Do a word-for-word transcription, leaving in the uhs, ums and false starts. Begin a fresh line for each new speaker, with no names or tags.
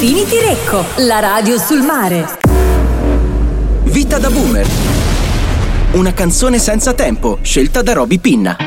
Infinity Recco, la radio sul mare.
Vita da boomer. Una canzone senza tempo, scelta da Roby Pinna.